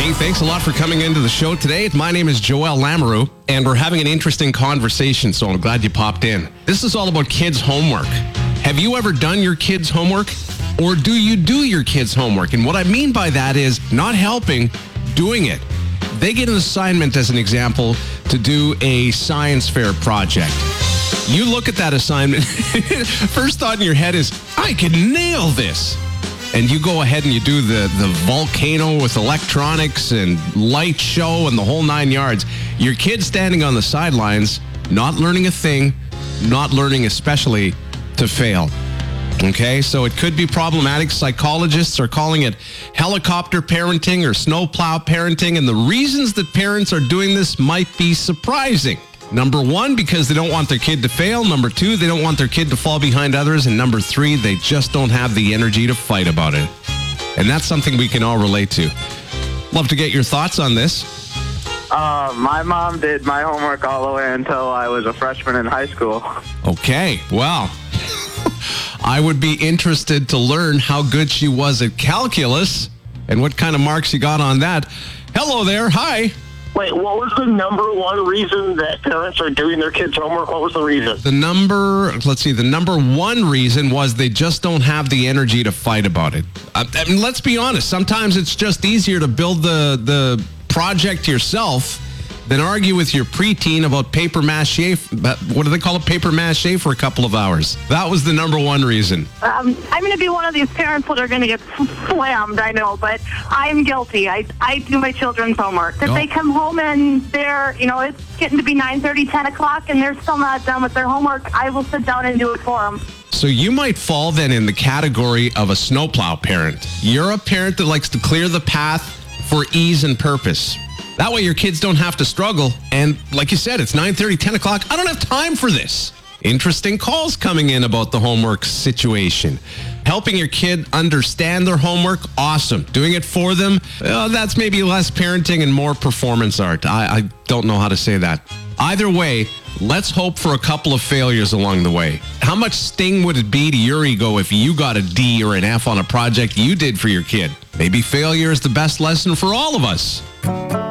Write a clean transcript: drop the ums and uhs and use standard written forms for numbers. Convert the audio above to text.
Hey, thanks a lot for coming into the show today. My name is Joel Lamoureux, and we're having an interesting conversation, so I'm glad you popped in. This is all about kids' homework. Have you ever done your kids' homework? Or do you do your kids' homework? And what I mean by that is not helping, doing it. They get an assignment, as an example, to do a science fair project. You look at that assignment, first thought in your head is, I can nail this. And you go ahead and you do the volcano with electronics and light show and the whole 9 yards. Your kid's standing on the sidelines, not learning a thing, not learning especially to fail. Okay, so it could be problematic. Psychologists are calling it helicopter parenting or snowplow parenting. And the reasons that parents are doing this might be surprising. Number one, because they don't want their kid to fail. Number two, they don't want their kid to fall behind others. And number three, they just don't have the energy to fight about it. And that's something we can all relate to. Love to get your thoughts on this. My mom did my homework all the way until I was a freshman in high school. Okay, well, I would be interested to learn how good she was at calculus and what kind of marks you got on that. Hello there. Hi. Wait, what was the number one reason that parents are doing their kids' homework? What was the reason? The number one reason was they just don't have the energy to fight about it. I mean, let's be honest. Sometimes it's just easier to build the project yourself than argue with your preteen about paper mache. What do they call it? Paper mache for a couple of hours. That was the number one reason. I'm going to be one of these parents that are going to get slammed, I know, but I'm guilty. I do my children's homework. If they come home and they're, it's getting to be 9:30, 10 o'clock, and they're still not done with their homework, I will sit down and do it for them. So you might fall then in the category of a snowplow parent. You're a parent that likes to clear the path for ease and purpose. That way your kids don't have to struggle. And like you said, it's 9:30, 10 o'clock. I don't have time for this. Interesting calls coming in about the homework situation. Helping your kid understand their homework, awesome. Doing it for them, that's maybe less parenting and more performance art. I don't know how to say that. Either way, let's hope for a couple of failures along the way. How much sting would it be to your ego if you got a D or an F on a project you did for your kid? Maybe failure is the best lesson for all of us.